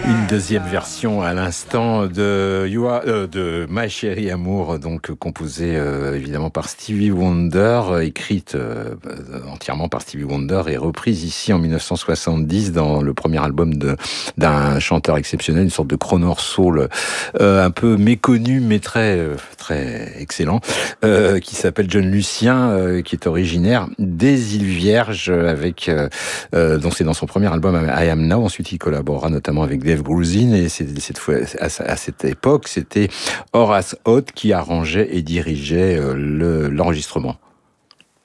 Une deuxième version à l'instant de My Chérie Amour, donc composée évidemment par Stevie Wonder, écrite entièrement par Stevie Wonder et reprise ici en 1970 dans le premier album d'un chanteur exceptionnel, une sorte de crooner soul un peu méconnu mais très excellent, qui s'appelle John Lucien, qui est originaire des îles Vierges, donc c'est dans son premier album I Am Now. Ensuite il collabora notamment avec Dave Grusin, et cette fois, à cette époque, c'était Horace Hott qui arrangeait et dirigeait l'enregistrement.